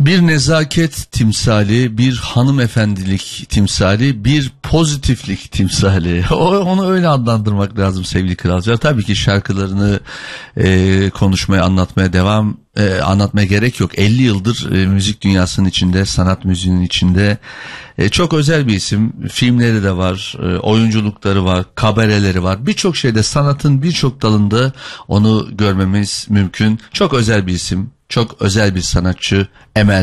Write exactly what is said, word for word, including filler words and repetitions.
Bir nezaket timsali, bir hanımefendilik timsali, bir pozitiflik timsali. O, onu öyle adlandırmak lazım sevgili kralcılar. Tabii ki şarkılarını e, konuşmaya, anlatmaya devam e, anlatmaya gerek yok. elli yıldır e, müzik dünyasının içinde, sanat müziğinin içinde. E, çok özel bir isim. Filmleri de var, e, oyunculukları var, kabareleri var. Birçok şeyde, sanatın birçok dalında onu görmemiz mümkün. Çok özel bir isim, çok özel bir sanatçı. Emel